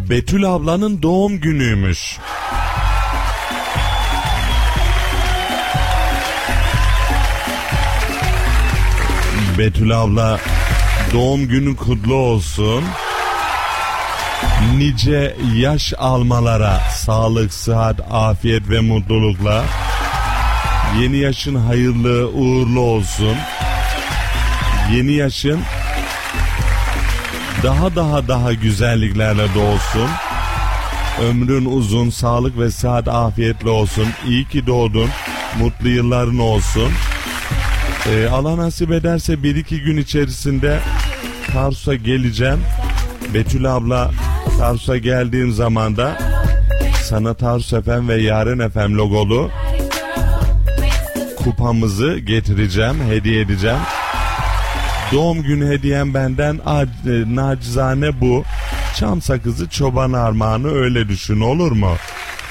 Betül ablanın doğum günüymüş. Betül abla doğum günün kutlu olsun. Nice yaş almalara, sağlık, sıhhat, afiyet ve mutlulukla. Yeni yaşın hayırlı, uğurlu olsun. Yeni yaşın daha güzelliklerle doğsun. Ömrün uzun, sağlık ve sıhhat, afiyetle olsun. İyi ki doğdun. Mutlu yılların olsun. Allah nasip ederse 1-2 gün içerisinde Tarsus'a geleceğim. Betül abla, Tarsus'a geldiğim zaman da sana Tarsus FM ve Yaren FM logolu kupamızı getireceğim, hediye edeceğim. Doğum günü hediyem benden nacizane bu. Çam sakızı çoban armağanı, öyle düşün, olur mu?